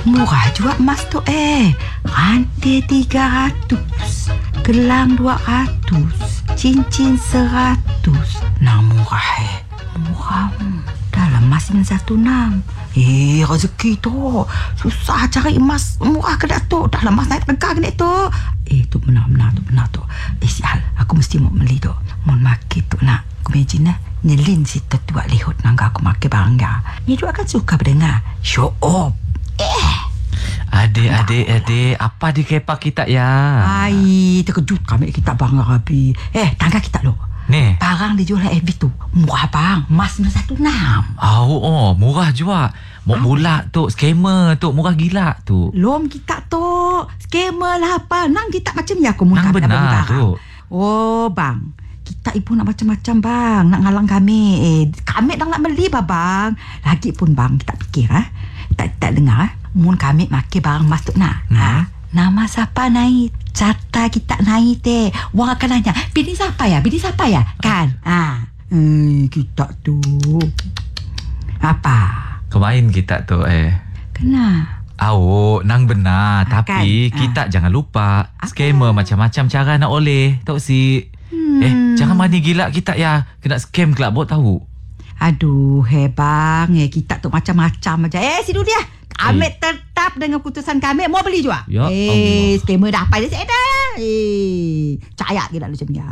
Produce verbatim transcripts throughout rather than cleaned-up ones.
Murah juga emas tu eh. Rantai tiga ratus, gelang dua ratus, cincin seratus. Nah murah eh. Murah. Dalam emas dengan satu enam. Eh, rezeki tu. Susah cari emas murah ke Datuk. Dah lah emas naik tegak ke tu. Eh, tu benar-benar tu benar tu. Eh, sial. Aku mesti mau beli tu. Mau makin tu nak. Aku imagine lah. Nyelin si tetua lihut nangga aku makan barang dia. Dia juga kan suka berdengar. Show up. Eh. Adik, adik, adik. Apa di kepak kita ya? Ai, terkejut kami kita barang Arabi. Eh, tangga kita lo. Ni. Barang dijual F B tu. Murah bang. Emas minus satu enam. Oh, oh, murah juga. Mau bulak tu, scammer tu, murah gila tu. Lom kita tu. Scammer lah apa. Nang kita macam ya aku mau Nang benar tu. Oh, bang. Kita ibu nak macam-macam bang. Nak ngalang kami. Eh, kami dah nak beli bah bang. Lagi pun bang, kita fikir ah. Tak tak dengar ah. Mun kami makan barang emas tu nak. Hmm. Ha? Nama siapa naik? Carta kita naik teh. Wang akan nanya, bini siapa ya? Bini siapa ya? Kan? Ah. Eh, kita tu. Apa? Kemain kita tu eh. Kena. Oh, nang benar. Ah, Tapi kan? kita Ah. jangan lupa. Scammer macam-macam cara nak oleh. Tahu si. Hmm. Eh, jangan mani gila kita ya. Kena scam kelak buat tahu. Aduh, hebang. Eh, kita tu macam-macam aja. Eh, si dia. Kami Eh. tetap dengan keputusan kami. Mau beli juga. Ya eh, Allah. scammer dah apa dia saya dah. Eh, cayak ke tak macam ni.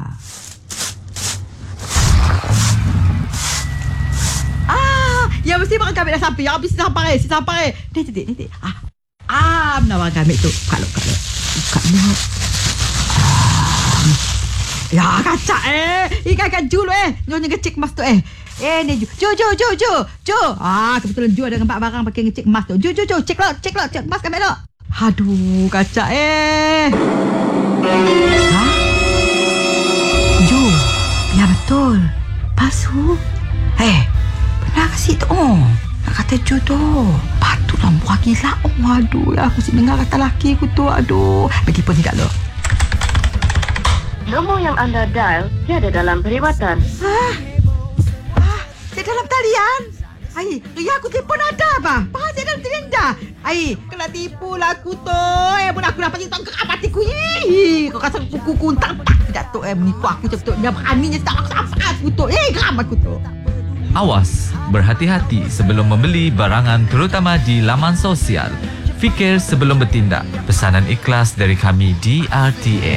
Ah, ya mesti barang kami dah sampai. Ya, habis sampai. Si sampai. Ni, ni, ni, ni. Ah, ah, mana barang kami tu. Kalau, kalau. Buka ni. Ya, kacak eh. Ikan ikan jul eh. Nyonya ngecek emas tu eh. Eh, ni Ju. Ju, Ju, Ju, Ju. Ju. Ah, kebetulan Ju ada empat barang pakai ngecek emas tu. Ju, Ju, Ju. Cek lo, cek lo. Cek emas kami lo. Aduh, kacak eh. Ha? Ju. Ya, betul. Palsu. Eh, benar ke si tu? Oh, nak kata Ju tu. Patutlah murah gila. Oh, aduh. Aku si dengar kata laki aku tu. Aduh. Bagi pun tidak lo. Nombor yang anda dial tiada dalam perkhidmatan. Ah, ah, saya dalam talian. Ai, ria aku telefon ada apa? Pas saya dalam talian dah. Ai, kena tipu lah aku tu. Eh, pun aku dapat tong ke apatiku. Ih, kau kata kuku kuntang tak tidak tu eh menipu aku betul. Dia beraninya tak apa aku tu. Eh, geram aku tu. Awas, berhati-hati sebelum membeli barangan terutama di laman sosial. Fikir sebelum bertindak. Pesanan ikhlas dari kami D R T A.